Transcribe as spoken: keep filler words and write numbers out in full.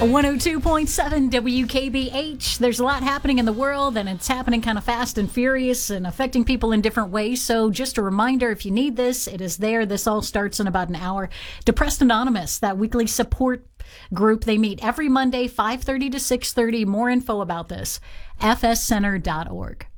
one oh two point seven W K B H. There's a lot happening in the world, and it's happening kind of fast and furious and affecting people in different ways. So just a reminder, if you need this, it is there. This all starts in about an hour. Depressed Anonymous, that weekly support group, they meet every Monday, five thirty to six thirty. More info about this, f s center dot org.